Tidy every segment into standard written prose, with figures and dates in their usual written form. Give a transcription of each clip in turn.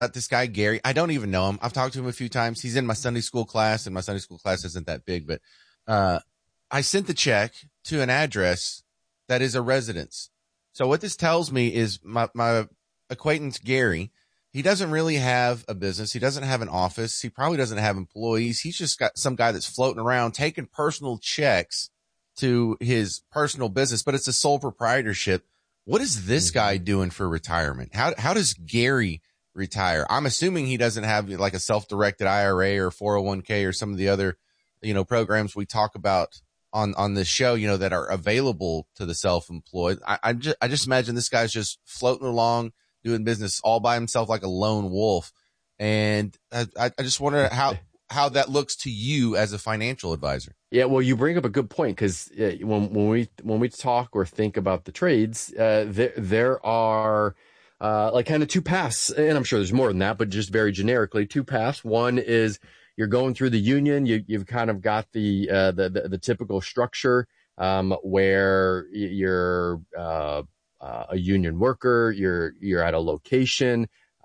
this guy, Gary. I don't even know him. I've talked to him a few times. He's in my Sunday school class, and my Sunday school class isn't that big, but I sent the check to an address that is a residence. So what this tells me is my acquaintance, Gary, he doesn't really have a business. He doesn't have an office. He probably doesn't have employees. He's just got some guy that's floating around taking personal checks to his personal business, but it's a sole proprietorship. What is this guy doing for retirement? How does Gary retire? I'm assuming he doesn't have like a self-directed IRA or 401k or some of the other, programs we talk about on this show, that are available to the self-employed. I just imagine this guy's just floating along, doing business all by himself like a lone wolf. And I just wonder how that looks to you as a financial advisor. Yeah, well, you bring up a good point, because when we talk or think about the trades, there are like kind of two paths, and I'm sure there's more than that, but just very generically, two paths. One is you're going through the union. You've kind of got the typical structure where you're a union worker, you're at a location,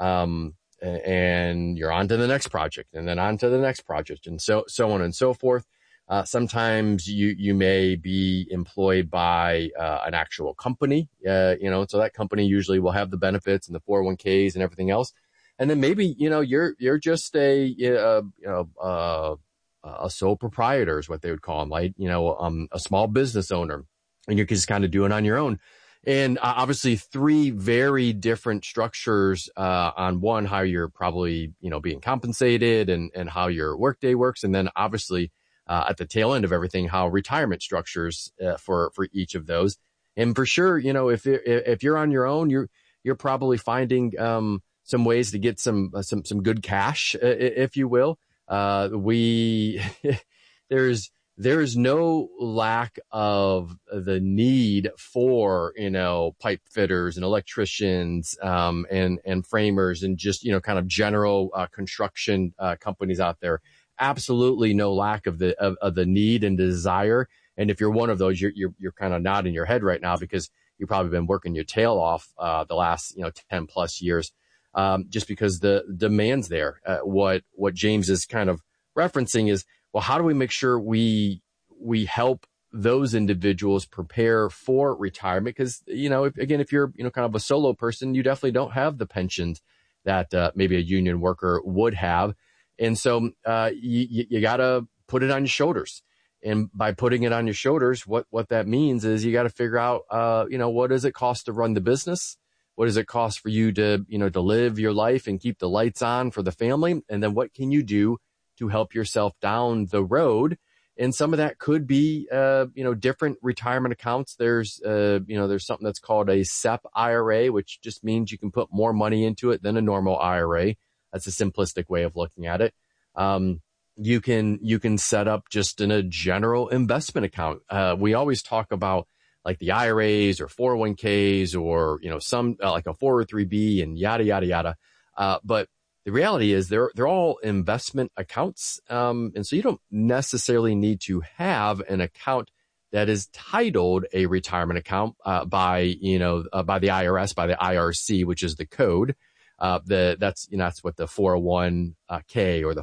and you're on to the next project, and then on to the next project, and so on and so forth. Sometimes you may be employed by an actual company, so that company usually will have the benefits and the 401ks and everything else. And then maybe, you're just a sole proprietor is what they would call them, like, a small business owner, and you're just kind of doing it on your own. And obviously three very different structures on one, how you're probably, being compensated and how your workday works. And then obviously at the tail end of everything, how retirement structures for each of those. And for sure, if you're on your own, you're probably finding some ways to get some good cash, if you will. There's no lack of the need for, pipe fitters and electricians, and framers and just, kind of general, construction, companies out there. Absolutely no lack of the need and desire. And if you're one of those, you're kind of nodding your head right now, because you've probably been working your tail off, the last, 10 plus years, just because the demand's there. What James is kind of referencing is, well, how do we make sure we help those individuals prepare for retirement? Because, if you're, kind of a solo person, you definitely don't have the pensions that maybe a union worker would have. And so you got to put it on your shoulders. And by putting it on your shoulders, what that means is you got to figure out, what does it cost to run the business? What does it cost for you to, to live your life and keep the lights on for the family? And then what can you do to help yourself down the road? And some of that could be, different retirement accounts. There's something that's called a SEP IRA, which just means you can put more money into it than a normal IRA. That's a simplistic way of looking at it. You can set up just in a general investment account. We always talk about like the IRAs or 401ks or, some like a 403b and yada, yada, yada. But the reality is they're all investment accounts. And so you don't necessarily need to have an account that is titled a retirement account, by the IRS, by the IRC, which is the code. That's what the 401k or the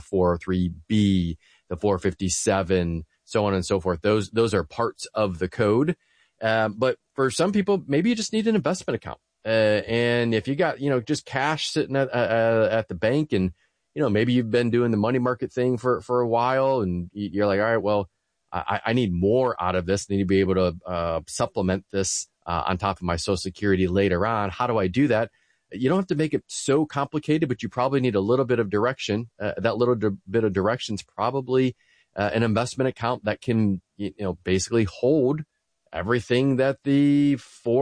403b, the 457, so on and so forth. Those are parts of the code. But for some people, maybe you just need an investment account. And if you got, just cash sitting at the bank, and, maybe you've been doing the money market thing for a while, and you're like, all right, well, I need more out of this. I need to be able to supplement this on top of my Social Security later on. How do I do that? You don't have to make it so complicated, but you probably need a little bit of direction. That little bit of direction is probably an investment account that can, basically hold everything that the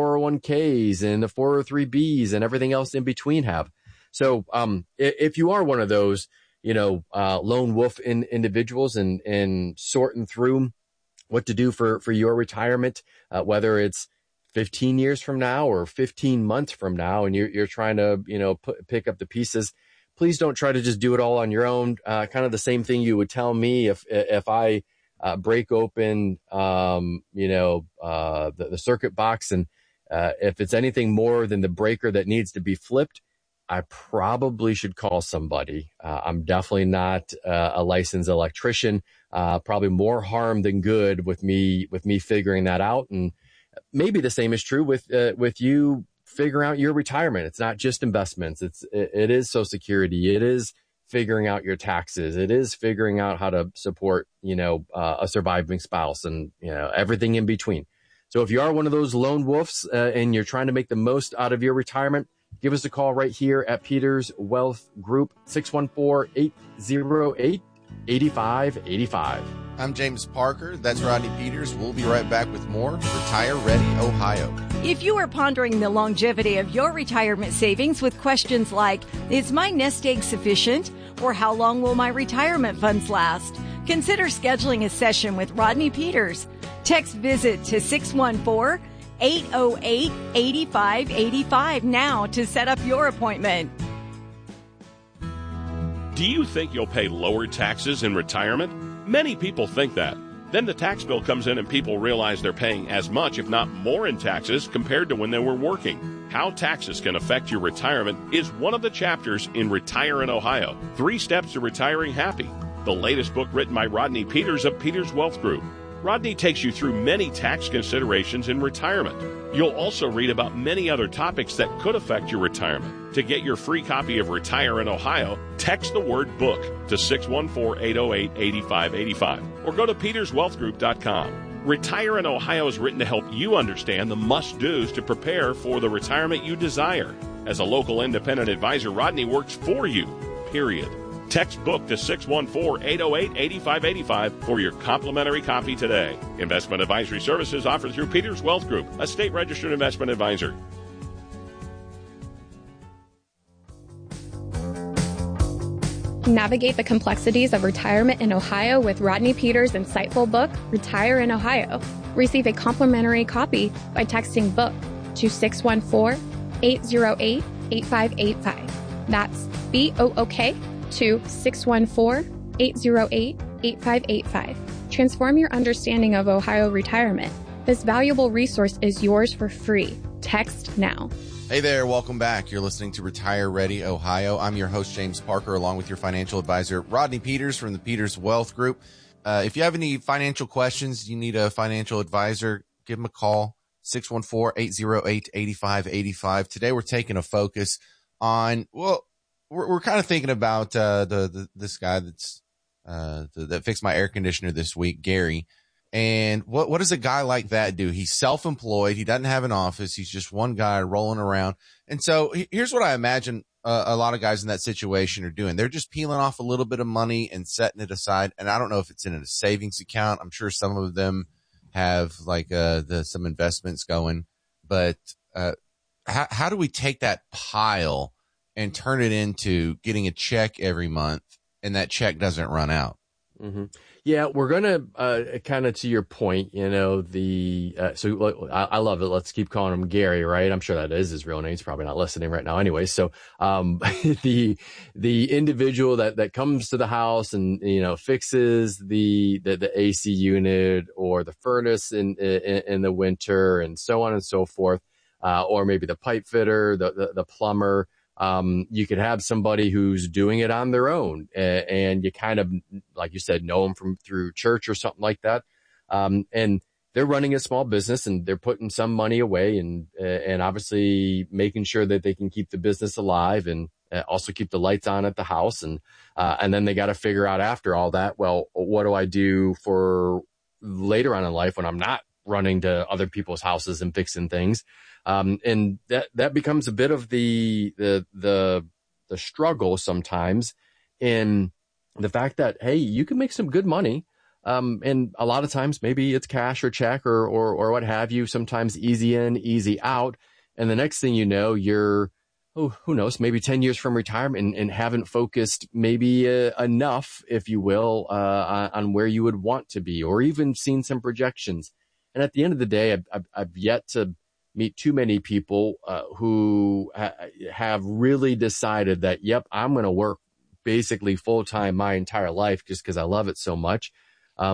401ks and the 403bs and everything else in between have. So if you are one of those, lone wolf individuals and sorting through what to do for your retirement, whether it's 15 years from now or 15 months from now, and you're trying to, pick up the pieces, please don't try to just do it all on your own. Kind of the same thing you would tell me if I break open, the circuit box, and if it's anything more than the breaker that needs to be flipped, I probably should call somebody. I'm definitely not a licensed electrician. Probably more harm than good with me figuring that out. And maybe the same is true with you figuring out your retirement. It's not just investments. It is Social Security. It is figuring out your taxes. It is figuring out how to support, a surviving spouse and, everything in between. So if you are one of those lone wolves and you're trying to make the most out of your retirement, give us a call right here at Peters Wealth Group, 614-808-8585. I'm James Parker. That's Rodney Peters. We'll be right back with more Retire Ready Ohio. If you are pondering the longevity of your retirement savings with questions like, is my nest egg sufficient? Or how long will my retirement funds last? Consider scheduling a session with Rodney Peters. Text VISIT to 614-808-8585 now to set up your appointment. Do you think you'll pay lower taxes in retirement? Many people think that. Then the tax bill comes in and people realize they're paying as much, if not more, in taxes compared to when they were working. How taxes can affect your retirement is one of the chapters in Retire in Ohio, 3 Steps to Retiring Happy, the latest book written by Rodney Peters of Peters Wealth Group. Rodney takes you through many tax considerations in retirement. You'll also read about many other topics that could affect your retirement. To get your free copy of Retire in Ohio, text the word book to 614-808-8585 or go to peterswealthgroup.com. Retire in Ohio is written to help you understand the must-dos to prepare for the retirement you desire. As a local independent advisor, Rodney works for you, period. Text book to 614-808-8585 for your complimentary copy today. Investment advisory services offered through Peters Wealth Group, a state-registered investment advisor. Navigate the complexities of retirement in Ohio with Rodney Peters' insightful book, Retire in Ohio. Receive a complimentary copy by texting BOOK to 614-808-8585. That's BOOK to 614-808-8585. Transform your understanding of Ohio retirement. This valuable resource is yours for free. Text now. Hey there, welcome back. You're listening to Retire Ready Ohio. I'm your host, James Parker, along with your financial advisor, Rodney Peters from the Peters Wealth Group. If you have any financial questions, you need a financial advisor, give them a call, 614-808-8585. Today we're taking a focus on, we're kind of thinking about this guy that fixed my air conditioner this week, Gary. And what does a guy like that do? He's self-employed. He doesn't have an office. He's just one guy rolling around. And so here's what I imagine a lot of guys in that situation are doing. They're just peeling off a little bit of money and setting it aside. And I don't know if it's in a savings account. I'm sure some of them have some investments going, but how do we take that pile and turn it into getting a check every month and that check doesn't run out? Mm-hmm. Yeah, we're going to kind of to your point, I love it. Let's keep calling him Gary, right? I'm sure that is his real name. He's probably not listening right now anyway. So the individual that comes to the house and, fixes the AC unit or the furnace in the winter and so on and so forth, or maybe the pipe fitter, the plumber. You could have somebody who's doing it on their own, and you kind of, like you said, know them through church or something like that. And they're running a small business and they're putting some money away and obviously making sure that they can keep the business alive and also keep the lights on at the house. And then they got to figure out after all that, well, what do I do for later on in life when I'm not running to other people's houses and fixing things? And that becomes a bit of the struggle sometimes in the fact that, hey, you can make some good money. And a lot of times maybe it's cash or check or what have you, sometimes easy in, easy out. And the next thing you know, you're, who knows, maybe 10 years from retirement and haven't focused maybe enough, if you will, on where you would want to be, or even seen some projections. And at the end of the day, I've yet to meet too many people who have really decided that, yep, I'm going to work basically full time my entire life just because I love it so much.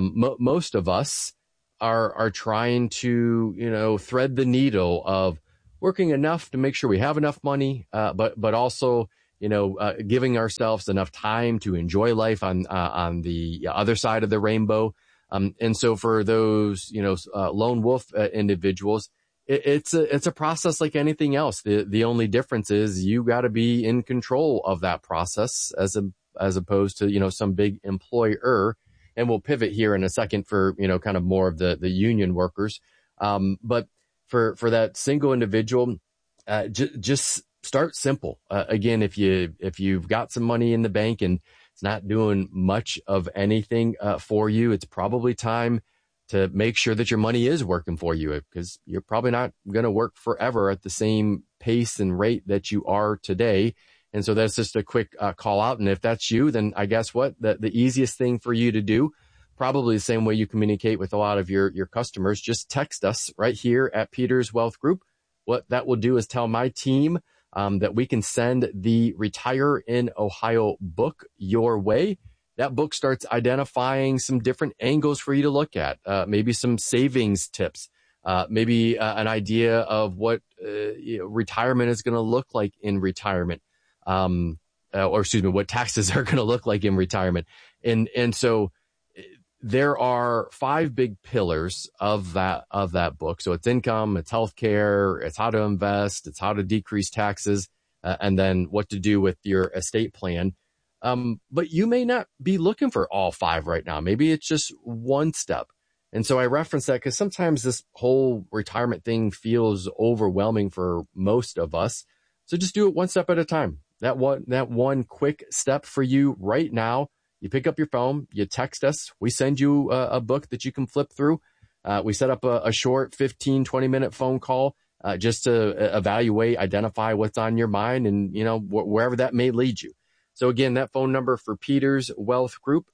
Most of us are trying to, thread the needle of working enough to make sure we have enough money, but also, giving ourselves enough time to enjoy life on the other side of the rainbow. And so for those, lone wolf individuals, it's a process like anything else. The only difference is you got to be in control of that process as opposed to, some big employer. And we'll pivot here in a second for, kind of more of the union workers. But for that single individual, just start simple. Again, if you've got some money in the bank and it's not doing much of anything for you, it's probably time to make sure that your money is working for you, because you're probably not going to work forever at the same pace and rate that you are today. And so that's just a quick call out. And if that's you, then I guess what the easiest thing for you to do, probably the same way you communicate with a lot of your customers, just text us right here at Peters Wealth Group. What that will do is tell my team that we can send the Retire in Ohio book your way. That book starts identifying some different angles for you to look at, maybe some savings tips, maybe an idea of what retirement is going to look like in retirement, what taxes are going to look like in retirement. And so there are 5 big pillars of that book. So it's income, it's healthcare, it's how to invest, it's how to decrease taxes, and then what to do with your estate plan. But you may not be looking for all 5 right now. Maybe it's just one step. And so I reference that because sometimes this whole retirement thing feels overwhelming for most of us. So just do it one step at a time. That one quick step for you right now. You pick up your phone, you text us, we send you a book that you can flip through. We set up a short 15, 20-minute phone call just to evaluate, identify what's on your mind and, wherever that may lead you. So again, that phone number for Peters Wealth Group,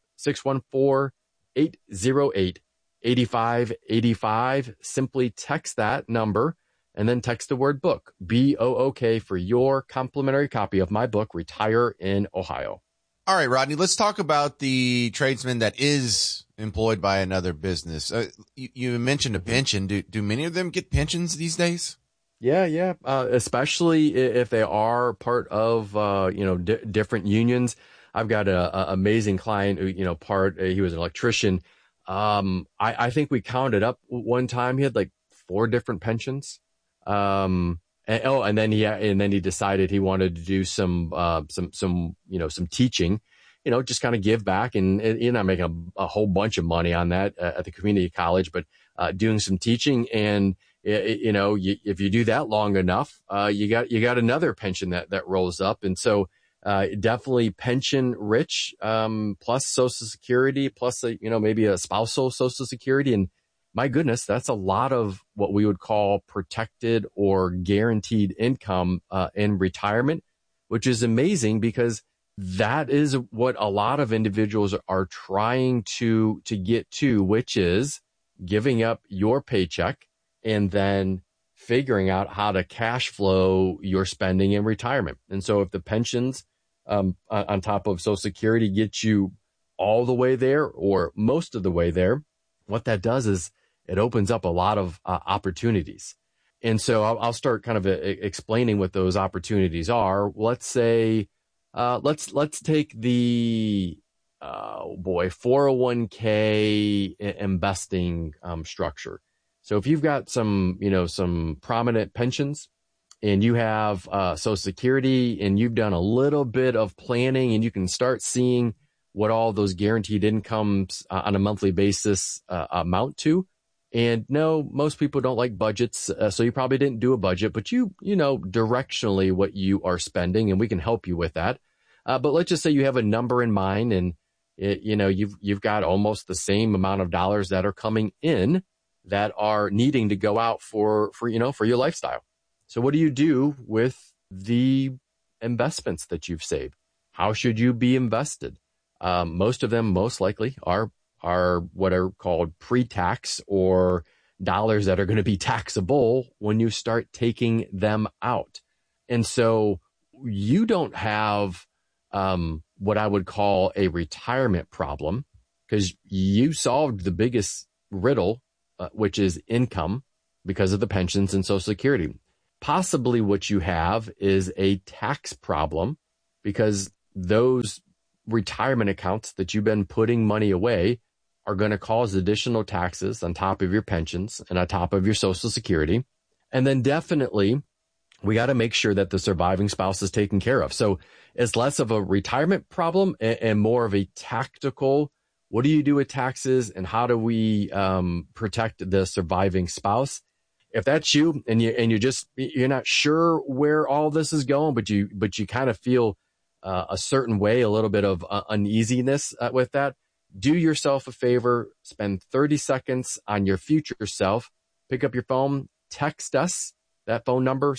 614-808-8585. Simply text that number and then text the word book, BOOK, for your complimentary copy of my book, Retire in Ohio. All right, Rodney, let's talk about the tradesman that is employed by another business. You mentioned a pension. Do many of them get pensions these days? Yeah. Especially if they are part of, different unions. I've got a amazing client who, he was an electrician. I think we counted up one time. He had like 4 different pensions. And then he decided he wanted to do some teaching, just kind of give back and you're not making a whole bunch of money on that at the community college, but doing some teaching. And if you do that long enough, you got another pension that rolls up. And so, definitely pension rich, plus Social Security, plus, maybe a spousal Social Security. And my goodness, that's a lot of what we would call protected or guaranteed income, in retirement, which is amazing because that is what a lot of individuals are trying to get to, which is giving up your paycheck and then figuring out how to cash flow your spending in retirement. And so if the pensions on top of Social Security get you all the way there or most of the way there, what that does is it opens up a lot of opportunities. And so I'll start kind of explaining what those opportunities are. Let's say, let's take the 401k investing structure. So if you've got some prominent pensions and you have Social Security and you've done a little bit of planning and you can start seeing what all those guaranteed incomes on a monthly basis amount to. And no, most people don't like budgets, so you probably didn't do a budget, but you know directionally what you are spending, and we can help you with that. But let's just say you have a number in mind, and you've got almost the same amount of dollars that are coming in that are needing to go out for your lifestyle. So what do you do with the investments that you've saved? How should you be invested? Most of them most likely are what are called pre-tax, or dollars that are going to be taxable when you start taking them out. And so you don't have what I would call a retirement problem, because you solved the biggest riddle, which is income, because of the pensions and Social Security. possibly what you have is a tax problem, because those retirement accounts that you've been putting money away are going to cause additional taxes on top of your pensions and on top of your Social Security. And then definitely we got to make sure that the surviving spouse is taken care of. So it's less of a retirement problem and more of a tactical, what do you do with taxes and how do we protect the surviving spouse? If that's you and you're not sure where all this is going, but you kind of feel a certain way, a little bit of uneasiness with that, do yourself a favor, spend 30 seconds on your future self, pick up your phone, text us, that phone number,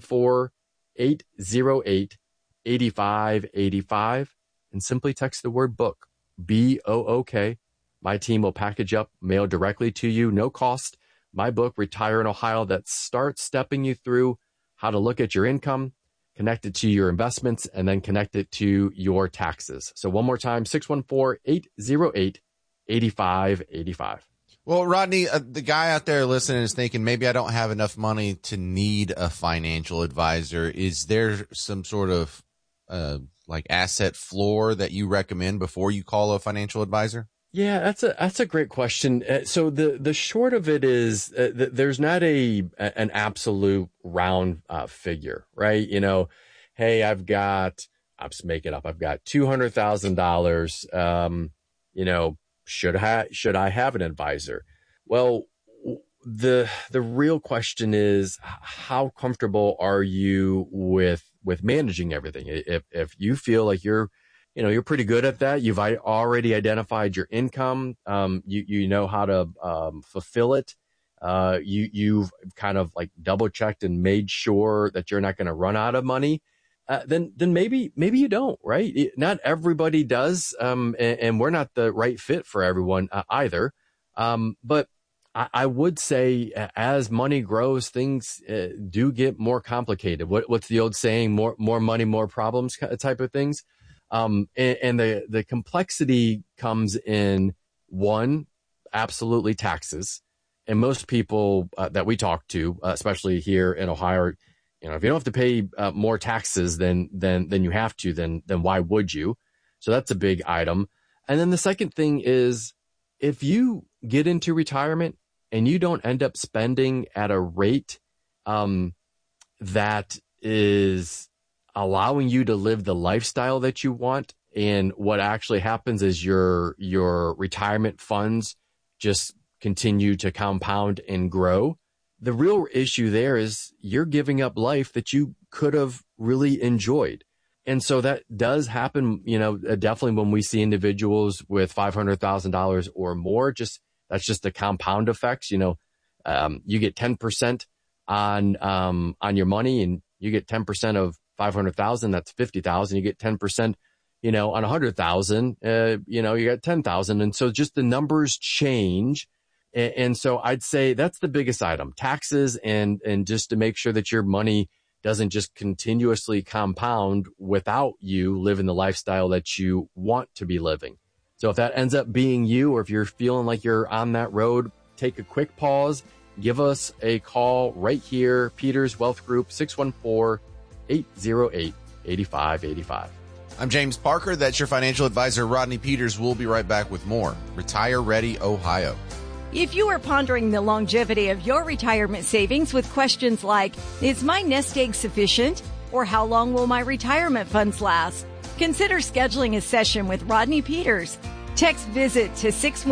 614-808-8585, and simply text the word book, BOOK. My team will package up, mail directly to you, no cost. My book, Retire in Ohio, that starts stepping you through how to look at your income, connect it to your investments, and then connect it to your taxes. So one more time, 614-808-8585. Well, Rodney, the guy out there listening is thinking, maybe I don't have enough money to need a financial advisor. Is there some sort of like asset floor that you recommend before you call a financial advisor? Yeah, that's a great question. So the short of it is there's not an absolute round figure, right? You know, hey, I'll just make it up. I've got $200,000. You know, should I have an advisor? Well, the real question is, how comfortable are you with managing everything? If you feel like you're pretty good at that, you've already identified your income, you know how to fulfill it, you've kind of like double checked and made sure that you're not going to run out of money, then maybe you don't, right? Not everybody does, and we're not the right fit for everyone either. But I would say as money grows, things do get more complicated. What's the old saying? More money, more problems type of things. And the complexity comes in, one, absolutely taxes. And most people that we talk to, especially here in Ohio, you know, if you don't have to pay more taxes than you have to, then why would you? So that's a big item. And then the second thing is, if you get into retirement and you don't end up spending at a rate that is allowing you to live the lifestyle that you want, and what actually happens is your retirement funds just continue to compound and grow, the real issue there is you're giving up life that you could have really enjoyed. And so that does happen, you know, definitely when we see individuals with $500,000 or more, that's just the compound effects. You know, you get 10% on your money, and you get 10% of 500,000, that's 50,000. You get 10%, you know, on 100,000, you know, you got 10,000. And so just the numbers change. And so I'd say that's the biggest item, taxes, and just to make sure that your money doesn't just continuously compound without you living the lifestyle that you want to be living. So if that ends up being you, or if you're feeling like you're on that road, take a quick pause, give us a call right here, Peters Wealth Group, 614-808-8585. I'm James Parker. That's your financial advisor, Rodney Peters. We'll be right back with more Retire Ready Ohio. If you are pondering the longevity of your retirement savings with questions like, is my nest egg sufficient? Or how long will my retirement funds last? Consider scheduling a session with Rodney Peters. Text VISIT to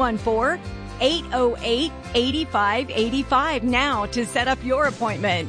614-808-8585 now to set up your appointment.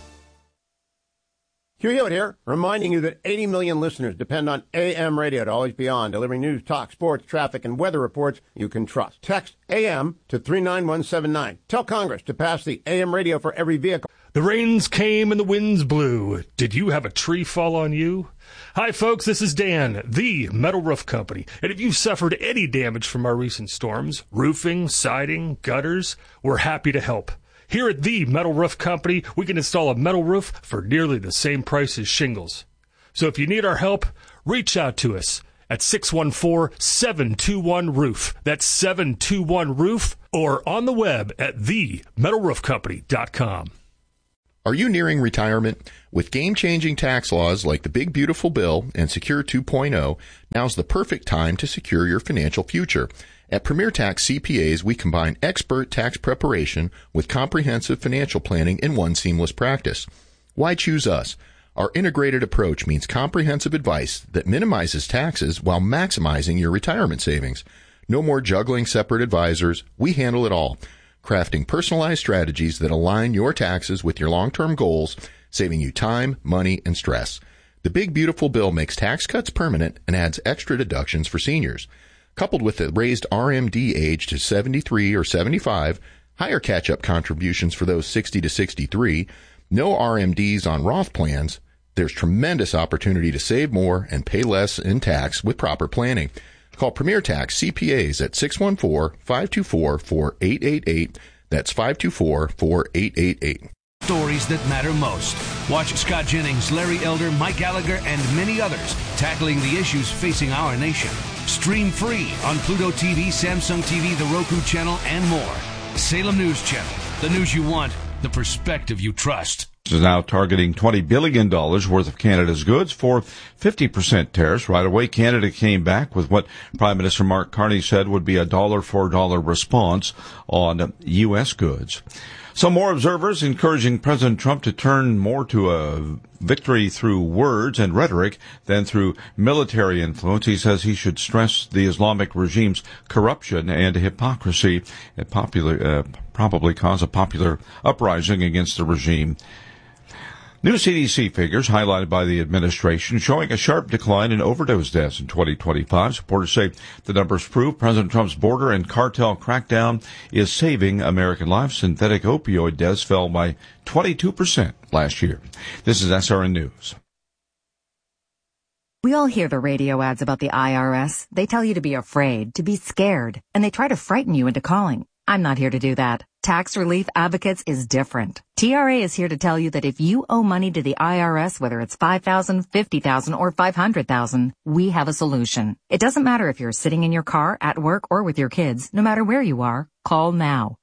Hugh Hewitt here, reminding you that 80 million listeners depend on AM radio to always be on, delivering news, talk, sports, traffic, and weather reports you can trust. Text AM to 39179. Tell Congress to pass the AM radio for every vehicle. The rains came and the winds blew. Did you have a tree fall on you? Hi, folks, this is Dan, the Metal Roof Company. And if you've suffered any damage from our recent storms, roofing, siding, gutters, we're happy to help. Here at the Metal Roof Company, we can install a metal roof for nearly the same price as shingles. So if you need our help, reach out to us at 614-721-ROOF. That's 721-ROOF, or on the web at themetalroofcompany.com. Are you nearing retirement? With game-changing tax laws like the Big Beautiful Bill and Secure 2.0, now's the perfect time to secure your financial future. At Premier Tax CPAs, we combine expert tax preparation with comprehensive financial planning in one seamless practice. Why choose us? Our integrated approach means comprehensive advice that minimizes taxes while maximizing your retirement savings. No more juggling separate advisors. We handle it all, crafting personalized strategies that align your taxes with your long-term goals, saving you time, money, and stress. The Big Beautiful Bill makes tax cuts permanent and adds extra deductions for seniors. Coupled with the raised RMD age to 73 or 75, higher catch-up contributions for those 60 to 63, no RMDs on Roth plans, there's tremendous opportunity to save more and pay less in tax with proper planning. Call Premier Tax CPAs at 614-524-4888. That's 524-4888. Stories that matter most. Watch Scott Jennings, Larry Elder, Mike Gallagher, and many others tackling the issues facing our nation. Stream free on Pluto TV, Samsung TV, the Roku channel, and more. Salem News Channel. The news you want, the perspective you trust. Is now targeting $20 billion worth of Canada's goods for 50% tariffs. Right away, Canada came back with what Prime Minister Mark Carney said would be a dollar for dollar response on U.S. goods. Some more observers encouraging President Trump to turn more to a victory through words and rhetoric than through military influence. He says he should stress the Islamic regime's corruption and hypocrisy. It probably cause a popular uprising against the regime. New CDC figures highlighted by the administration showing a sharp decline in overdose deaths in 2025. Supporters say the numbers prove President Trump's border and cartel crackdown is saving American lives. Synthetic opioid deaths fell by 22% last year. This is SRN News. We all hear the radio ads about the IRS. They tell you to be afraid, to be scared, and they try to frighten you into calling. I'm not here to do that. Tax Relief Advocates is different. TRA is here to tell you that if you owe money to the IRS, whether it's $5,000, $50,000, or $500,000, we have a solution. It doesn't matter if you're sitting in your car, at work, or with your kids. No matter where you are, call now.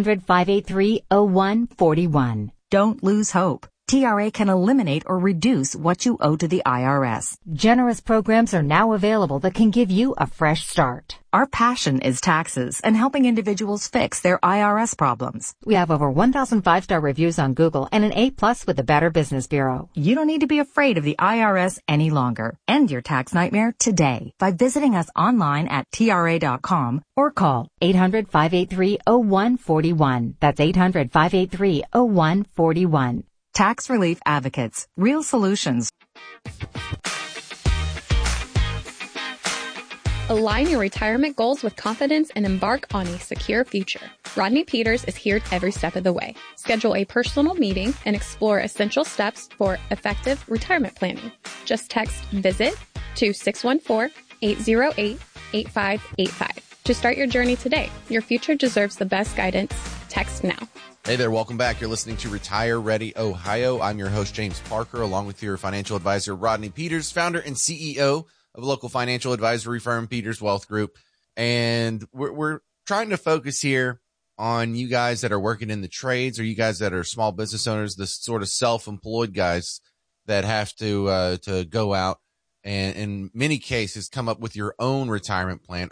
800-583-0141. Don't lose hope. TRA can eliminate or reduce what you owe to the IRS. Generous programs are now available that can give you a fresh start. Our passion is taxes and helping individuals fix their IRS problems. We have over 1,000 5-star reviews on Google and an A+ with the Better Business Bureau. You don't need to be afraid of the IRS any longer. End your tax nightmare today by visiting us online at TRA.com or call 800-583-0141. That's 800-583-0141. Tax Relief Advocates. Real solutions. Align your retirement goals with confidence and embark on a secure future. Rodney Peters is here every step of the way. Schedule a personal meeting and explore essential steps for effective retirement planning. Just text VISIT to 614-808-8585 to start your journey today. Your future deserves the best guidance. Text now. Hey there, welcome back. You're listening to Retire Ready Ohio. I'm your host, James Parker, along with your financial advisor, Rodney Peters, founder and CEO of a local financial advisory firm, Peters Wealth Group. And we're trying to focus here on you guys that are working in the trades or you guys that are small business owners, the sort of self-employed guys that have to go out and in many cases come up with your own retirement plan.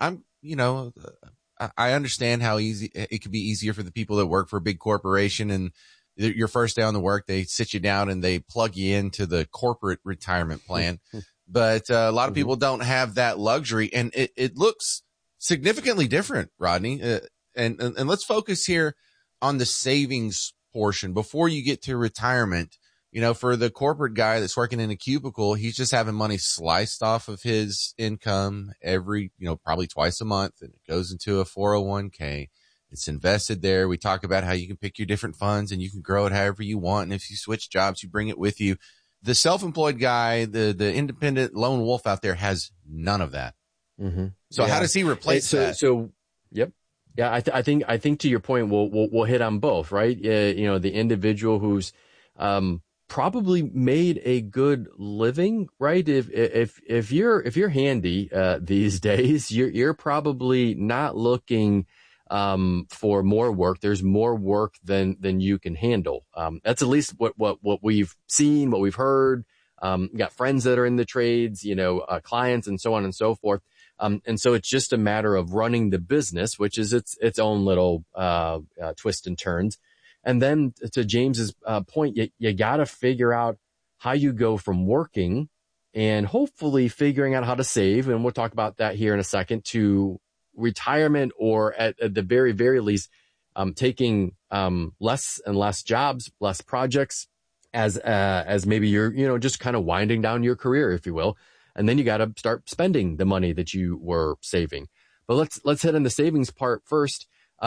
I understand how easy it could be easier for the people that work for a big corporation and your first day on the work, they sit you down and they plug you into the corporate retirement plan. But a lot of people don't have that luxury and it looks significantly different, Rodney. And let's focus here on the savings portion before you get to retirement. You know, for the corporate guy that's working in a cubicle, he's just having money sliced off of his income every, probably twice a month, and it goes into a 401k. It's invested there. We talk about how you can pick your different funds and you can grow it however you want. And if you switch jobs, you bring it with you. The self-employed guy, the independent lone wolf out there has none of that. Mm-hmm. So how does he replace that? Yep. Yeah. I think to your point, we'll hit on both, right? The individual who's, probably made a good living, right? If you're handy, these days, you're probably not looking, for more work. There's more work than you can handle. That's at least what we've seen, what we've heard. Got friends that are in the trades, clients and so on and so forth. And so it's just a matter of running the business, which is its own little, twists and turns. And then to James's point, you got to figure out how you go from working and hopefully figuring out how to save. And we'll talk about that here in a second, to retirement, or at the very, very least, taking less and less jobs, less projects, as maybe you're, just kind of winding down your career, if you will. And then you got to start spending the money that you were saving. But let's hit on the savings part first.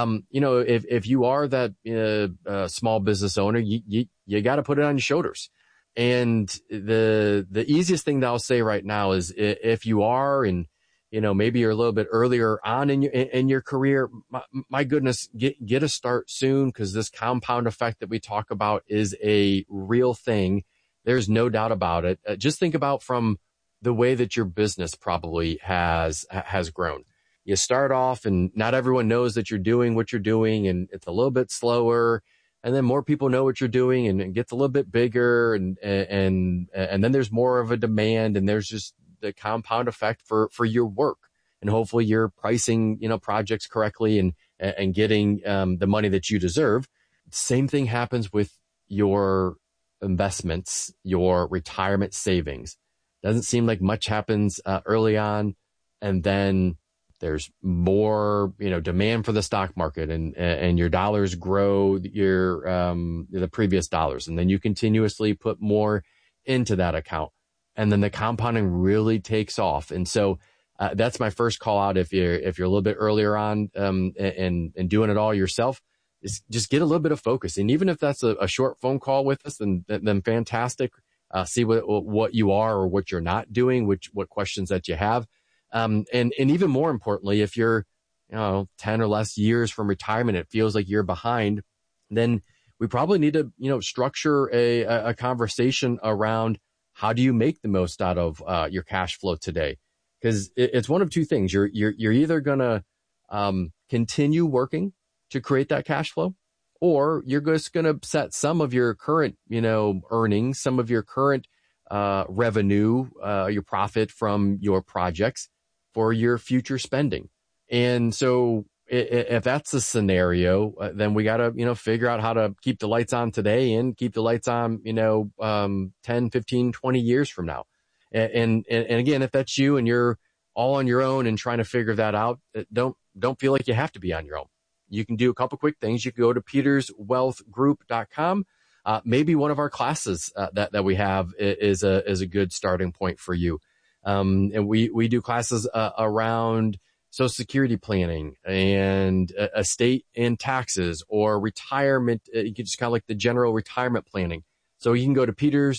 If you are that small business owner, you got to put it on your shoulders. And the easiest thing that I'll say right now is, if you are, and maybe you're a little bit earlier on in your career, my goodness, get a start soon, because this compound effect that we talk about is a real thing. There's no doubt about it. Just think about from the way that your business probably has grown. You start off and not everyone knows that you're doing what you're doing, and it's a little bit slower. And then more people know what you're doing, and it gets a little bit bigger, and then there's more of a demand, and there's just the compound effect for your work. And hopefully you're pricing, projects correctly and getting the money that you deserve. Same thing happens with your investments, your retirement savings. Doesn't seem like much happens early on, and then there's more, demand for the stock market, and your dollars grow the previous dollars, and then you continuously put more into that account, and then the compounding really takes off. And so that's my first call out. If you're a little bit earlier on and doing it all yourself, is just get a little bit of focus. And even if that's a short phone call with us, then fantastic. See what you are or what you're not doing, what questions that you have. And even more importantly, if you're, 10 or less years from retirement, it feels like you're behind, then we probably need to, structure a conversation around how do you make the most out of your cash flow today? Because it's one of two things. You're either going to continue working to create that cash flow, or you're just going to set some of your current, earnings, some of your current revenue, your profit from your projects for your future spending. And so if that's the scenario, then we got to, figure out how to keep the lights on today and keep the lights on, 10, 15, 20 years from now. And again, if that's you and you're all on your own and trying to figure that out, don't feel like you have to be on your own. You can do a couple quick things. You can go to peterswealthgroup.com. Maybe one of our classes that we have is a good starting point for you. And we do classes around Social Security planning and estate and taxes, or retirement. You can just kind of like the general retirement planning. So you can go to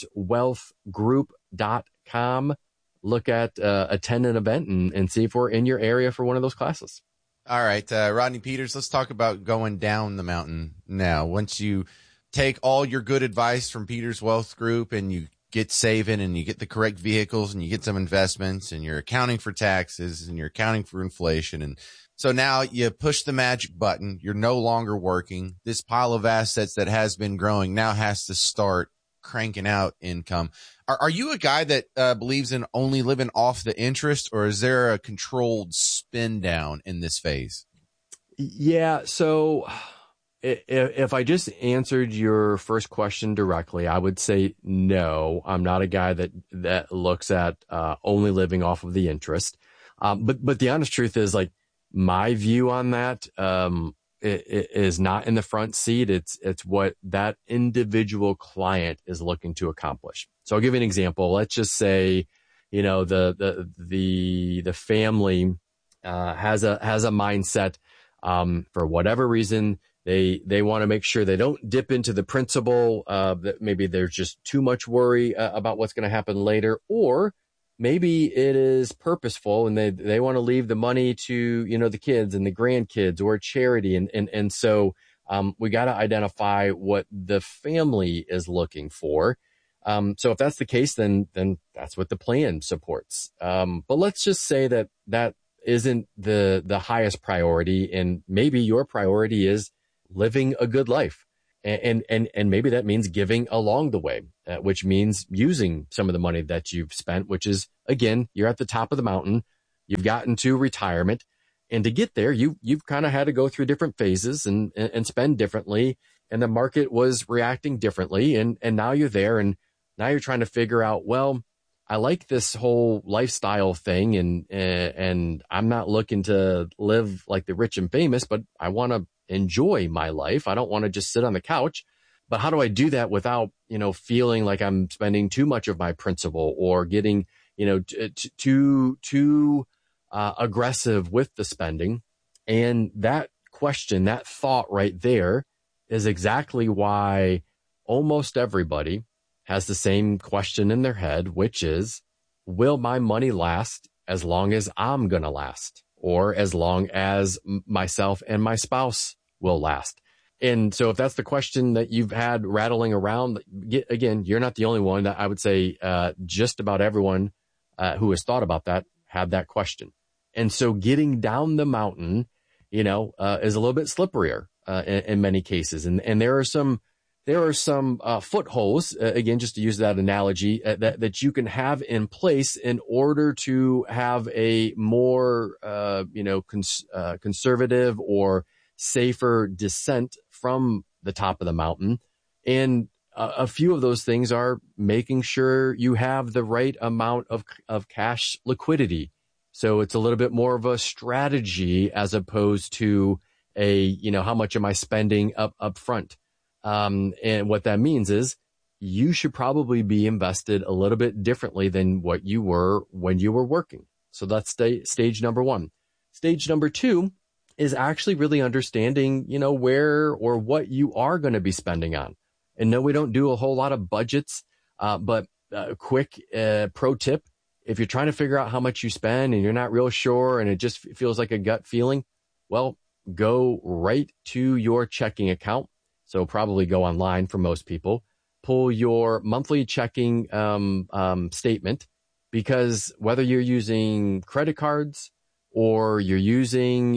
peterswealthgroup.com, look at attend an event and see if we're in your area for one of those classes. All right, Rodney Peters, let's talk about going down the mountain now. Once you take all your good advice from Peters Wealth Group and you get saving and you get the correct vehicles and you get some investments and you're accounting for taxes and you're accounting for inflation. And so now you push the magic button. You're no longer working. This pile of assets that has been growing now has to start cranking out income. Are you a guy that believes in only living off the interest, or is there a controlled spin down in this phase? Yeah. So if I just answered your first question directly, I would say no. I'm not a guy that looks at only living off of the interest. But the honest truth is, like, my view on that it is not in the front seat. It's what that individual client is looking to accomplish. So I'll give you an example. Let's just say, the family has a mindset, for whatever reason, they want to make sure they don't dip into the principal, that maybe there's just too much worry about what's going to happen later, or maybe it is purposeful and they want to leave the money to, the kids and the grandkids or charity. And so, we got to identify what the family is looking for. So if that's the case, then that's what the plan supports. But let's just say that isn't the highest priority. And maybe your priority is living a good life. And maybe that means giving along the way, which means using some of the money that you've spent, which is, again, you're at the top of the mountain. You've gotten to retirement. And to get there, you've kind of had to go through different phases and spend differently. And the market was reacting differently. And now you're there, and now you're trying to figure out, well, I like this whole lifestyle thing, and I'm not looking to live like the rich and famous, but I want to enjoy my life. I don't want to just sit on the couch. But how do I do that without, feeling like I'm spending too much of my principal or getting, too aggressive with the spending? And that question, that thought right there is exactly why almost everybody has the same question in their head, which is, will my money last as long as I'm going to last, or as long as myself and my spouse will last? And so if that's the question that you've had rattling around, again, you're not the only one. I would say just about everyone who has thought about that had that question. And so getting down the mountain, is a little bit slipperier in many cases. And there are some footholds, again, just to use that analogy, that you can have in place in order to have a more, conservative or safer descent from the top of the mountain. And a few of those things are making sure you have the right amount of cash liquidity. So it's a little bit more of a strategy as opposed to how much am I spending up front? And what that means is you should probably be invested a little bit differently than what you were when you were working. So that's stage number one. Stage number two is actually really understanding, where or what you are going to be spending on. And no, we don't do a whole lot of budgets, but quick pro tip. If you're trying to figure out how much you spend and you're not real sure and it just feels like a gut feeling, well, go right to your checking account. So probably go online for most people, pull your monthly checking statement, because whether you're using credit cards or you're using,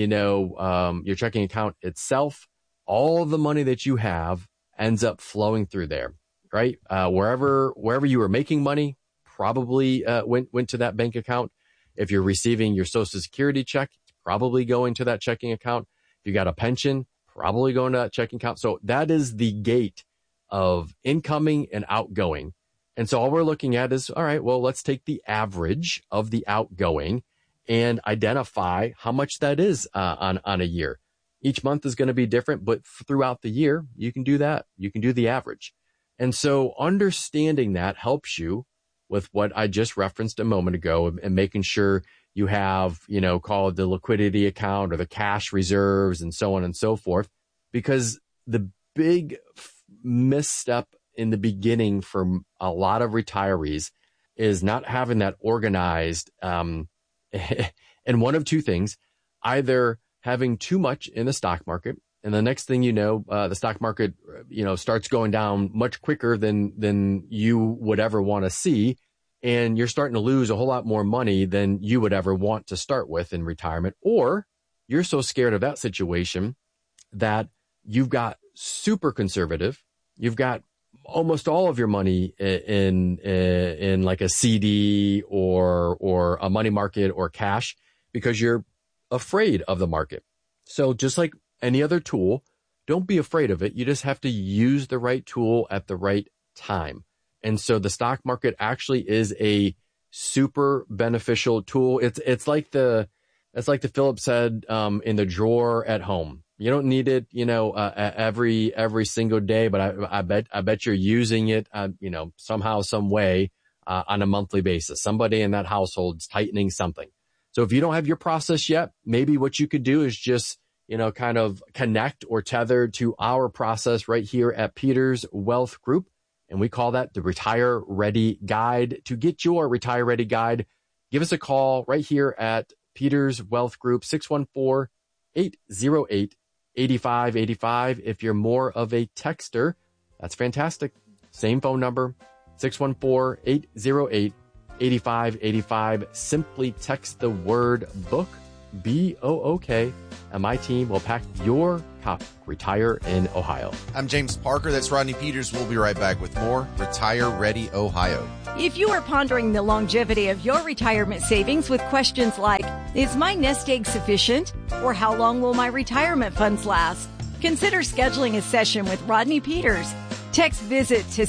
your checking account itself, all of the money that you have ends up flowing through there, right? Wherever you were making money, probably went to that bank account. If you're receiving your Social Security check, it's probably going to that checking account. If you got a pension, probably going to that checking account. So that is the gate of incoming and outgoing. And so all we're looking at is, all right, well, let's take the average of the outgoing and identify how much that is on a year. Each month is going to be different, but throughout the year, you can do that. You can do the average. And so understanding that helps you with what I just referenced a moment ago, and making sure you have, call it the liquidity account or the cash reserves and so on and so forth. Because the big misstep in the beginning for a lot of retirees is not having that organized. And one of two things, either having too much in the stock market, and the next thing you know, the stock market, starts going down much quicker than you would ever want to see. And you're starting to lose a whole lot more money than you would ever want to start with in retirement. Or you're so scared of that situation that you've got super conservative. You've got almost all of your money in like a CD or a money market or cash, because you're afraid of the market. So just like any other tool, don't be afraid of it. You just have to use the right tool at the right time. And so the stock market actually is a super beneficial tool. It's like the Phillips head in the drawer at home. You don't need it, every single day, but I bet you're using it, somehow, some way, on a monthly basis. Somebody in that household is tightening something. So if you don't have your process yet, maybe what you could do is just, kind of connect or tether to our process right here at Peters Wealth Group. And we call that the Retire Ready Guide. To get your Retire Ready Guide, give us a call right here at Peters Wealth Group, 614-808-8585. If you're more of a texter, that's fantastic. Same phone number, 614-808-8585. 8585. Simply text the word book, BOOK, and my team will pack your copy. Retire in Ohio. I'm James Parker. That's Rodney Peters. We'll be right back with more Retire Ready Ohio. If you are pondering the longevity of your retirement savings with questions like, is my nest egg sufficient? Or how long will my retirement funds last? Consider scheduling a session with Rodney Peters. Text VISIT to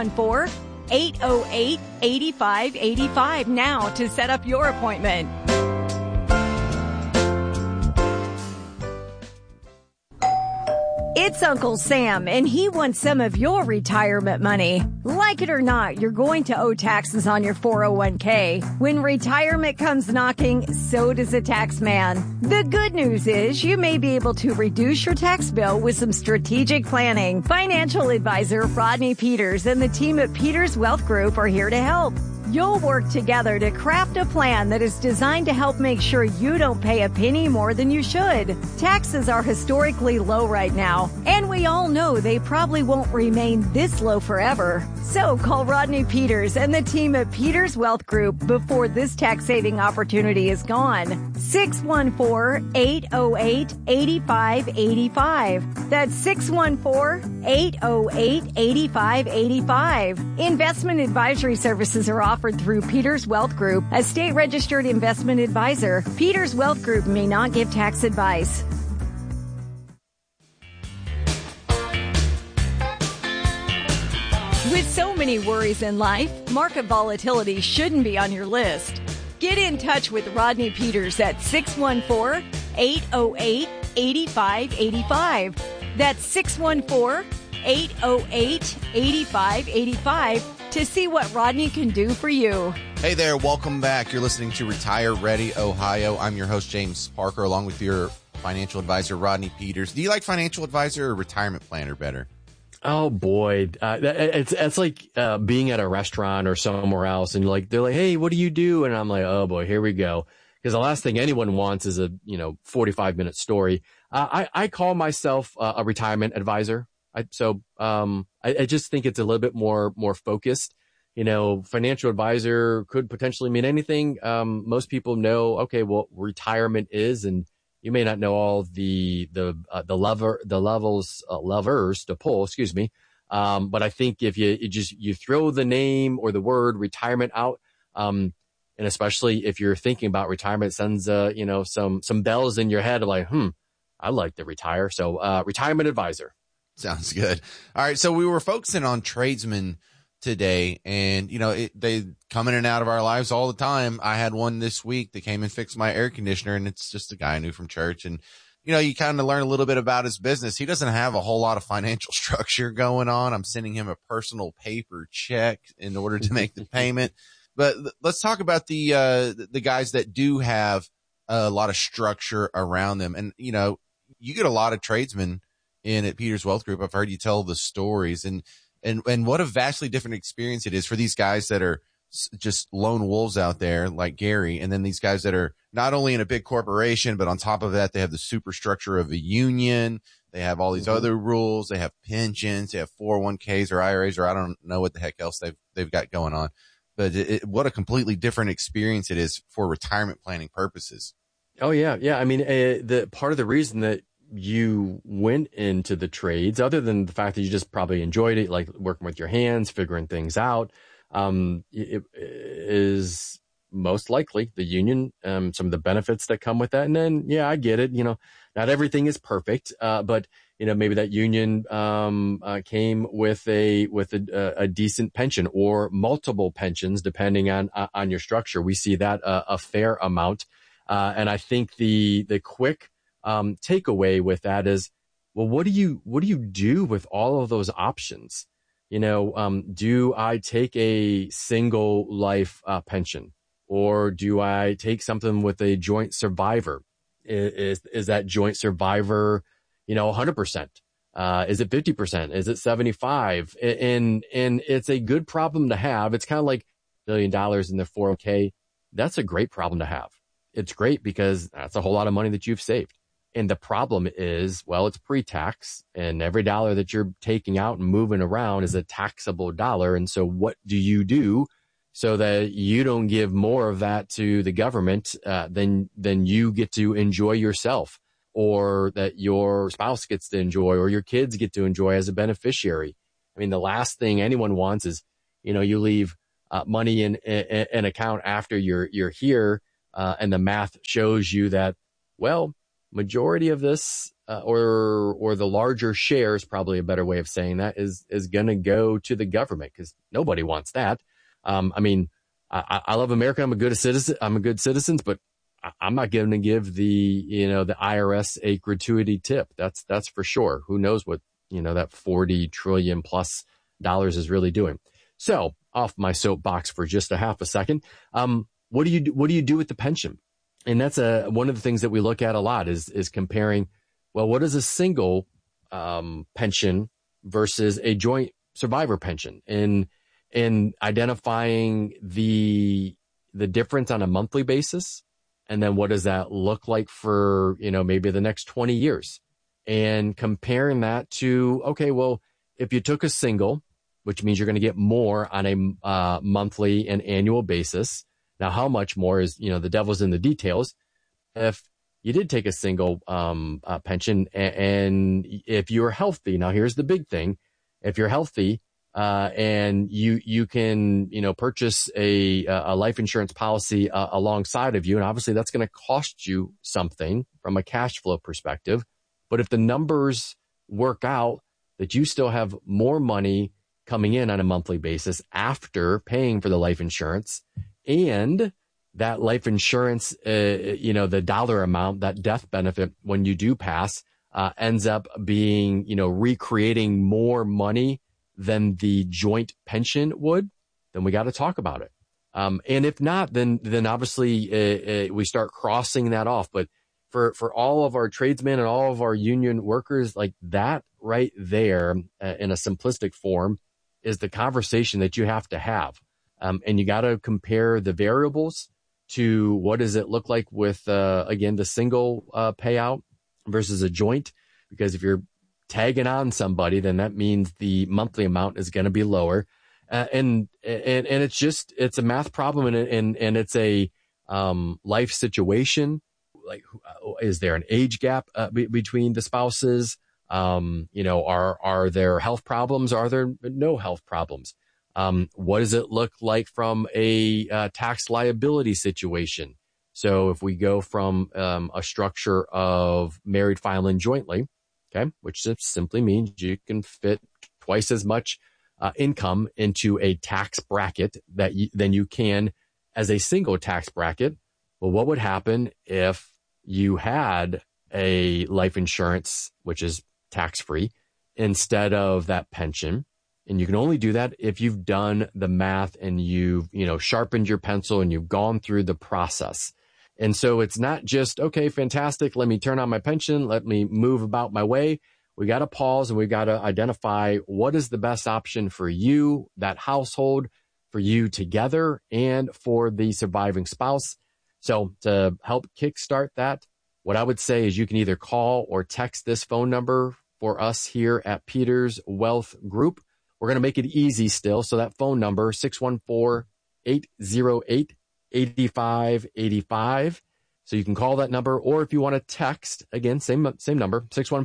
614-808-8585 now to set up your appointment. It's Uncle Sam, and he wants some of your retirement money. Like it or not, you're going to owe taxes on your 401k. When retirement comes knocking, so does a tax man. The good news is you may be able to reduce your tax bill with some strategic planning. Financial advisor Rodney Peters and the team at Peters Wealth Group are here to help. You'll work together to craft a plan that is designed to help make sure you don't pay a penny more than you should. Taxes are historically low right now, and we all know they probably won't remain this low forever. So call Rodney Peters and the team at Peters Wealth Group before this tax-saving opportunity is gone. 614-808-8585. That's 614-808-8585. Investment advisory services are offered through Peters Wealth Group, a state-registered investment advisor. Peters Wealth Group may not give tax advice. With so many worries in life, market volatility shouldn't be on your list. Get in touch with Rodney Peters at 614-808-8585. That's 614-808-8585 to see what Rodney can do for you. Hey there, welcome back. You're listening to Retire Ready Ohio. I'm your host, James Parker, along with your financial advisor, Rodney Peters. Do you like financial advisor or retirement planner better? Oh boy, it's like being at a restaurant or somewhere else, and they're like, "Hey, what do you do?" And I'm like, "Oh boy, here we go." Because the last thing anyone wants is a 45-minute story. I call myself a retirement advisor. I just think it's a little bit more focused. Financial advisor could potentially mean anything. Most people know, okay, what retirement is, and you may not know all the levers to pull, excuse me. But I think if you throw the name or the word retirement out, and especially if you're thinking about retirement, it sends, some bells in your head like, I'd like to retire. So, retirement advisor. Sounds good. All right. So we were focusing on tradesmen today, and they come in and out of our lives all the time. I had one this week that came and fixed my air conditioner, and it's just a guy I knew from church. And you kind of learn a little bit about his business. He doesn't have a whole lot of financial structure going on. I'm sending him a personal paper check in order to make the payment. But let's talk about the guys that do have a lot of structure around them. And you get a lot of tradesmen in at Peters Wealth Group. I've heard you tell the stories, and what a vastly different experience it is for these guys that are just lone wolves out there like Gary. And then these guys that are not only in a big corporation, but on top of that, they have the superstructure of a union. They have all these other rules. They have pensions. They have 401ks or IRAs, or I don't know what the heck else they've got going on. But what a completely different experience it is for retirement planning purposes. Oh yeah. Yeah. I mean, the part of the reason that you went into the trades, other than the fact that you just probably enjoyed it, like working with your hands, figuring things out, it is most likely the union, some of the benefits that come with that. And then, yeah, I get it. Not everything is perfect, but maybe that union came with a decent pension or multiple pensions, depending on your structure. We see that a fair amount, and I think the quick takeaway with that is, well, what do you do with all of those options? Do I take a single life pension, or do I take something with a joint survivor? Is that joint survivor, 100%? Is it 50%? Is it 75%? And it's a good problem to have. It's kind of like $1 million in the 401k. That's a great problem to have. It's great because that's a whole lot of money that you've saved. And the problem is, well, it's pre-tax, and every dollar that you're taking out and moving around is a taxable dollar. And so what do you do so that you don't give more of that to the government than you get to enjoy yourself, or that your spouse gets to enjoy, or your kids get to enjoy as a beneficiary. I mean, the last thing anyone wants is, you leave money in an account after you're here, and the math shows you that, well, majority of this, or the larger share is probably a better way of saying that, is going to go to the government, because nobody wants that. I mean, I love America. I'm a good citizen, but I'm not going to give the IRS a gratuity tip. That's for sure. Who knows what, that 40 trillion plus dollars is really doing. So off my soapbox for just a half a second. What do you do with the pension? And that's one of the things that we look at a lot is comparing, well, what is a single pension versus a joint survivor pension, and identifying the difference on a monthly basis. And then what does that look like for, maybe the next 20 years, and comparing that to, okay, well, if you took a single, which means you're going to get more on a monthly and annual basis. Now, how much more is, the devil's in the details. If you did take a single pension, and if you're healthy, now here's the big thing. If you're healthy, and you can, purchase a life insurance policy alongside of you, and obviously that's going to cost you something from a cash flow perspective. But if the numbers work out that you still have more money coming in on a monthly basis after paying for the life insurance, and that life insurance, the dollar amount, that death benefit when you do pass, ends up being, recreating more money than the joint pension would, then we got to talk about it. And if not, then obviously we start crossing that off. But for all of our tradesmen and all of our union workers, like that right there, in a simplistic form, is the conversation that you have to have. And you got to compare the variables to what does it look like with, again, the single payout versus a joint. Because if you're tagging on somebody, then that means the monthly amount is going to be lower. And it's a math problem, and it's a life situation. Like, is there an age gap between the spouses? Are there health problems? Are there no health problems? What does it look like from a tax liability situation? So if we go from a structure of married filing jointly, okay, which just simply means you can fit twice as much income into a tax bracket than you can as a single tax bracket. Well, what would happen if you had a life insurance, which is tax-free, instead of that pension? And you can only do that if you've done the math and you've, sharpened your pencil and you've gone through the process. And so it's not just, okay, fantastic, let me turn on my pension, let me move about my way. We got to pause and we got to identify what is the best option for you, that household, for you together, and for the surviving spouse. So to help kickstart that, what I would say is you can either call or text this phone number for us here at Peters Wealth Group. We're going to make it easy still. So that phone number, 614-808-8585. So you can call that number, or if you want to text, again, same number,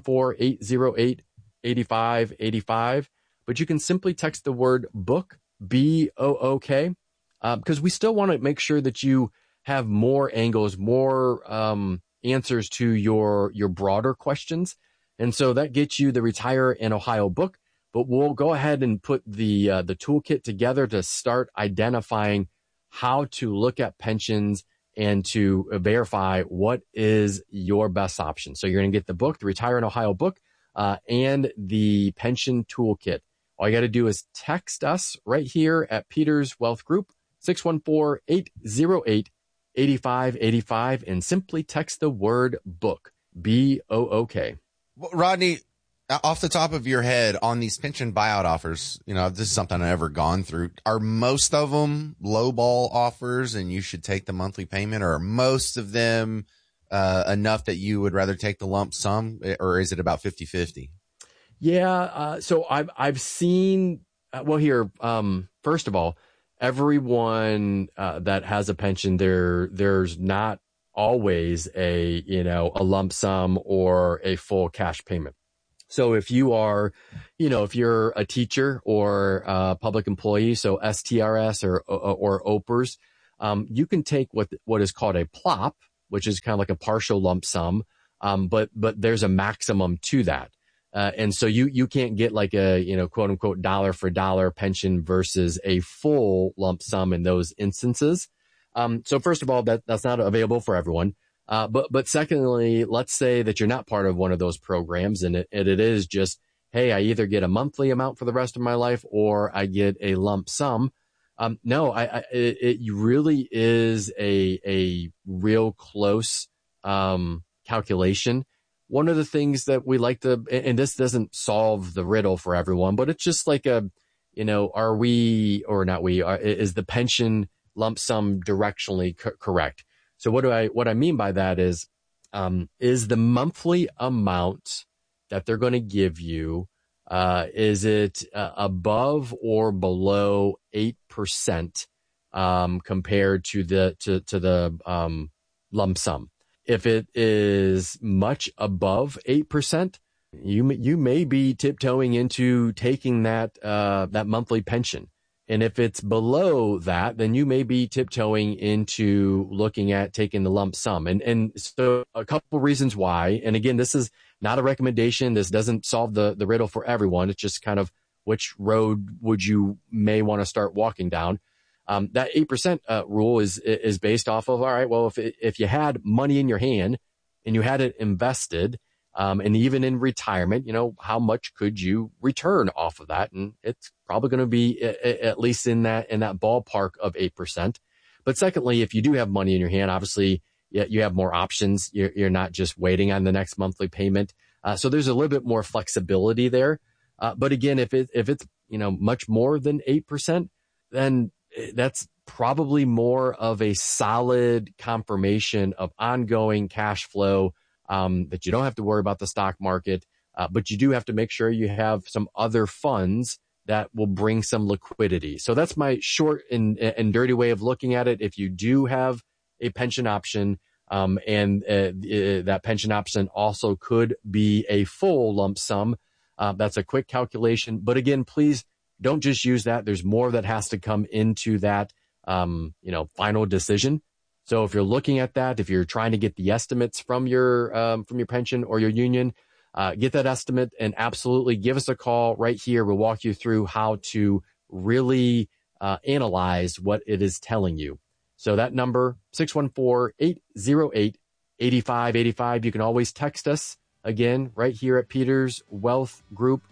614-808-8585. But you can simply text the word book, B-O-O-K, because we still want to make sure that you have more angles, more answers to your broader questions. And so that gets you the Retire in Ohio book. But we'll go ahead and put the toolkit together to start identifying how to look at pensions and to verify what is your best option. So you're going to get the book, the Retire in Ohio book, and the pension toolkit. All you got to do is text us right here at Peters Wealth Group, 614-808-8585, and simply text the word book, B-O-O-K. Well, Rodney, off the top of your head, on these pension buyout offers, this is something I've never gone through. Are most of them lowball offers and you should take the monthly payment, or are most of them enough that you would rather take the lump sum, or is it about 50-50? Yeah. So I've seen, well, here, first of all, everyone that has a pension, there's not always a lump sum or a full cash payment. So if you are, if you're a teacher or a public employee, so STRS or OPERS, you can take what is called a PLOP, which is kind of like a partial lump sum. But there's a maximum to that. And so you can't get like a, quote unquote, dollar for dollar pension versus a full lump sum in those instances. So first of all, that's not available for everyone. But secondly, let's say that you're not part of one of those programs and it is just, hey, I either get a monthly amount for the rest of my life or I get a lump sum. No, it really is a real close, calculation. One of the things that we like to, and this doesn't solve the riddle for everyone, but it's just like is the pension lump sum directionally correct? So what I mean by that is the monthly amount that they're going to give you, is it above or below 8%, compared to the lump sum? If it is much above 8%, you may be tiptoeing into taking that monthly pension. And if it's below that, then you may be tiptoeing into looking at taking the lump sum. And so a couple reasons why, and again, this is not a recommendation. This doesn't solve the riddle for everyone. It's just kind of which road would you may want to start walking down. That 8% rule is based off of, all right, well, if you had money in your hand and you had it invested, and even in retirement, how much could you return off of that? And it's probably going to be at least in that ballpark of 8%. But secondly, if you do have money in your hand, obviously you have more options. You're not just waiting on the next monthly payment. So there's a little bit more flexibility there. But again, if it's, much more than 8%, then that's probably more of a solid confirmation of ongoing cash flow, that you don't have to worry about the stock market, but you do have to make sure you have some other funds that will bring some liquidity. So that's my short and dirty way of looking at it. If you do have a pension option, and that pension option also could be a full lump sum, that's a quick calculation. But again, please don't just use that. There's more that has to come into that, final decision. So if you're looking at that, if you're trying to get the estimates from your pension or your union, get that estimate and absolutely give us a call right here. We'll walk you through how to really analyze what it is telling you. So that number, 614-808-8585. You can always text us again right here at Peters Wealth Group,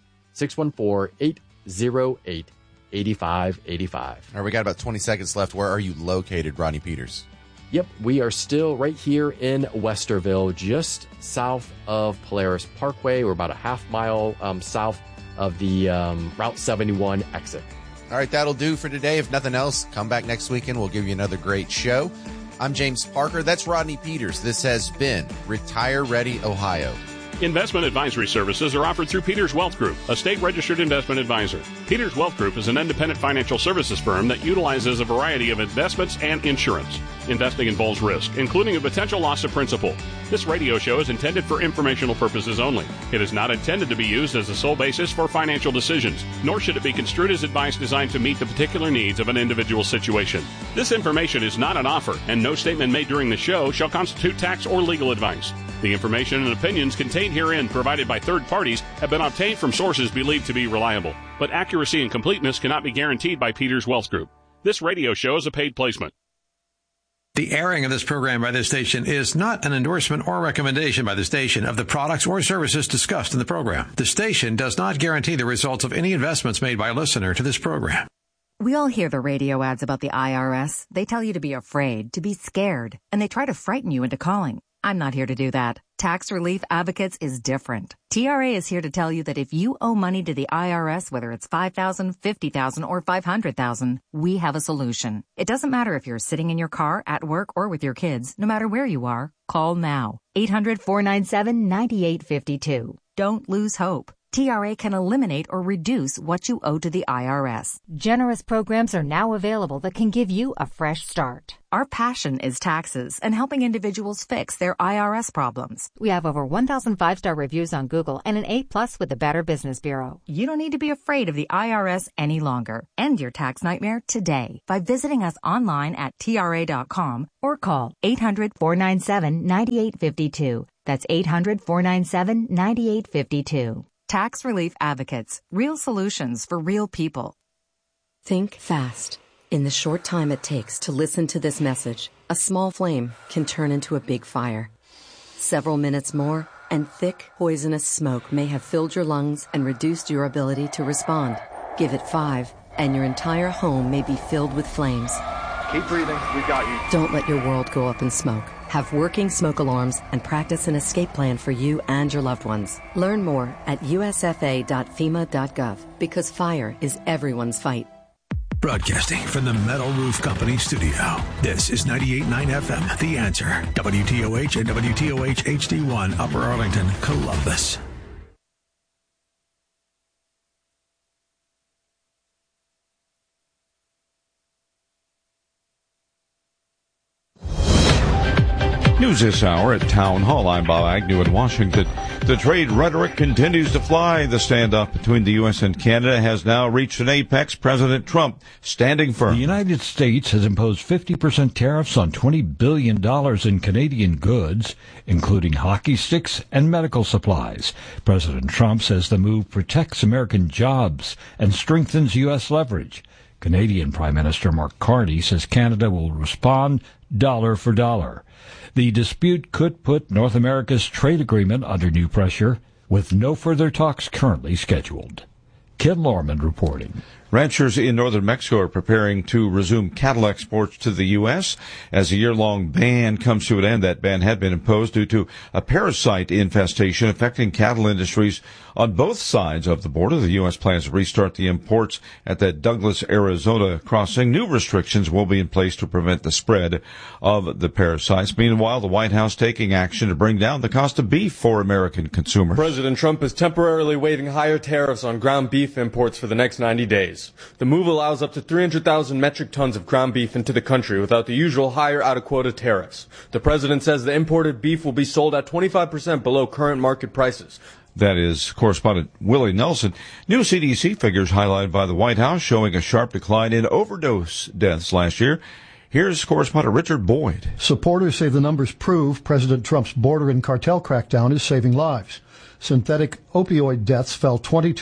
614-808-8585. All right, we got about 20 seconds left. Where are you located, Rodney Peters? Yep, we are still right here in Westerville, just south of Polaris Parkway. We're about a half mile south of the Route 71 exit. All right, that'll do for today. If nothing else, come back next weekend. We'll give you another great show. I'm James Parker. That's Rodney Peters. This has been Retire Ready Ohio. Investment advisory services are offered through Peters Wealth Group, a state-registered investment advisor. Peters Wealth Group is an independent financial services firm that utilizes a variety of investments and insurance. Investing involves risk, including a potential loss of principal. This radio show is intended for informational purposes only. It is not intended to be used as the sole basis for financial decisions, nor should it be construed as advice designed to meet the particular needs of an individual situation. This information is not an offer, and no statement made during the show shall constitute tax or legal advice. The information and opinions contained herein provided by third parties have been obtained from sources believed to be reliable, but accuracy and completeness cannot be guaranteed by Peters Wealth Group. This radio show is a paid placement. The airing of this program by this station is not an endorsement or recommendation by the station of the products or services discussed in the program. The station does not guarantee the results of any investments made by a listener to this program. We all hear the radio ads about the IRS. They tell you to be afraid, to be scared, and they try to frighten you into calling. I'm not here to do that. Tax Relief Advocates is different. TRA is here to tell you that if you owe money to the IRS, whether it's $5,000, $50,000, or $500,000, we have a solution. It doesn't matter if you're sitting in your car, at work, or with your kids. No matter where you are, call now. 800-497-9852. Don't lose hope. TRA can eliminate or reduce what you owe to the IRS. Generous programs are now available that can give you a fresh start. Our passion is taxes and helping individuals fix their IRS problems. We have over 1,000 5-star reviews on Google and an A+ with the Better Business Bureau. You don't need to be afraid of the IRS any longer. End your tax nightmare today by visiting us online at TRA.com or call 800-497-9852. That's 800-497-9852. Tax Relief Advocates. Real solutions for real people. Think fast. In the short time it takes to listen to this message, a small flame can turn into a big fire. Several minutes more, and thick, poisonous smoke may have filled your lungs and reduced your ability to respond. Give it 5, and your entire home may be filled with flames. Keep breathing. We've got you. Don't let your world go up in smoke. Have working smoke alarms and practice an escape plan for you and your loved ones. Learn more at usfa.fema.gov, because fire is everyone's fight. Broadcasting from the Metal Roof Company studio. This is 98.9 FM, The Answer. WTOH and WTOH HD1, Upper Arlington, Columbus. News this hour at Town Hall. I'm Bob Agnew in Washington. The trade rhetoric continues to fly. The standoff between the U.S. and Canada has now reached an apex. President Trump standing firm. The United States has imposed 50% tariffs on $20 billion in Canadian goods, including hockey sticks and medical supplies. President Trump says the move protects American jobs and strengthens U.S. leverage. Canadian Prime Minister Mark Carney says Canada will respond dollar for dollar. The dispute could put North America's trade agreement under new pressure, with no further talks currently scheduled. Ken Lorman reporting. Ranchers in northern Mexico are preparing to resume cattle exports to the U.S. as a year-long ban comes to an end. That ban had been imposed due to a parasite infestation affecting cattle industries on both sides of the border. The U.S. plans to restart the imports at the Douglas, Arizona crossing. New restrictions will be in place to prevent the spread of the parasites. Meanwhile, the White House taking action to bring down the cost of beef for American consumers. President Trump is temporarily waiving higher tariffs on ground beef imports for the next 90 days. The move allows up to 300,000 metric tons of ground beef into the country without the usual higher out-of-quota tariffs. The president says the imported beef will be sold at 25% below current market prices. That is correspondent Willie Nelson. New CDC figures highlighted by the White House showing a sharp decline in overdose deaths last year. Here's correspondent Richard Boyd. Supporters say the numbers prove President Trump's border and cartel crackdown is saving lives. Synthetic opioid deaths fell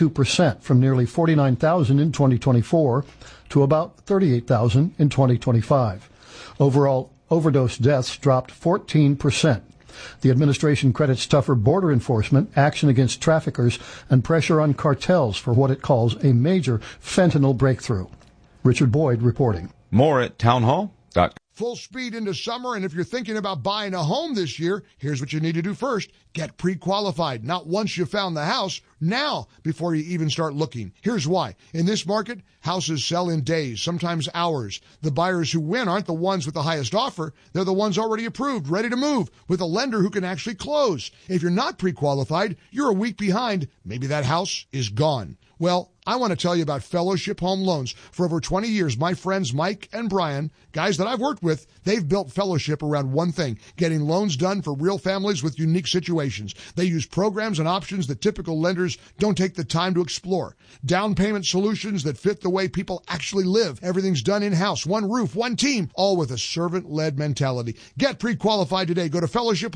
22% from nearly 49,000 in 2024 to about 38,000 in 2025. Overall, overdose deaths dropped 14%. The administration credits tougher border enforcement, action against traffickers, and pressure on cartels for what it calls a major fentanyl breakthrough. Richard Boyd reporting. More at townhall.com. Full speed into summer, and if you're thinking about buying a home this year, here's what you need to do first. Get pre-qualified. Not once you found the house, now before you even start looking. Here's why. In this market, houses sell in days, sometimes hours. The buyers who win aren't the ones with the highest offer. They're the ones already approved, ready to move, with a lender who can actually close. If you're not pre-qualified, you're a week behind. Maybe that house is gone. Well, I want to tell you about Fellowship Home Loans. For over 20 years, my friends Mike and Brian, guys that I've worked with, they've built Fellowship around one thing, getting loans done for real families with unique situations. They use programs and options that typical lenders don't take the time to explore. Down payment solutions that fit the way people actually live. Everything's done in-house, one roof, one team, all with a servant-led mentality. Get pre-qualified today. Go to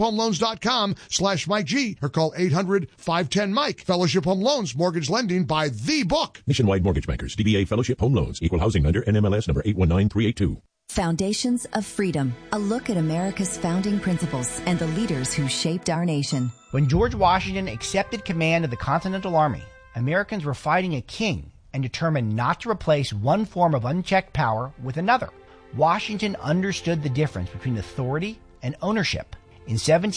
fellowshiphomeloans.com/Mike G or call 800-510-MIKE. Fellowship Home Loans, mortgage lending by the book. Nationwide Mortgage Bankers, DBA Fellowship Home Loans, Equal Housing Lender, NMLS number 819382. Foundations of Freedom, a look at America's founding principles and the leaders who shaped our nation. When George Washington accepted command of the Continental Army, Americans were fighting a king and determined not to replace one form of unchecked power with another. Washington understood the difference between authority and ownership. In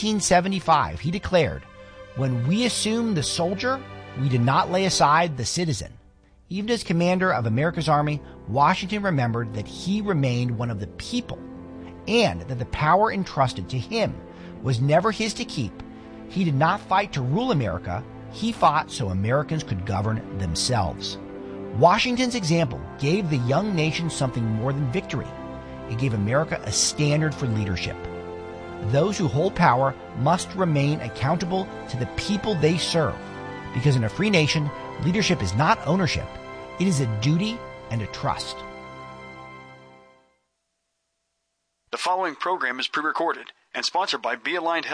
1775, he declared, "When we assume the soldier, we did not lay aside the citizen." Even as commander of America's army, Washington remembered that he remained one of the people and that the power entrusted to him was never his to keep. He did not fight to rule America. He fought so Americans could govern themselves. Washington's example gave the young nation something more than victory. It gave America a standard for leadership. Those who hold power must remain accountable to the people they serve, because in a free nation, leadership is not ownership. It is a duty and a trust. The following program is pre-recorded and sponsored by Be Aligned Health.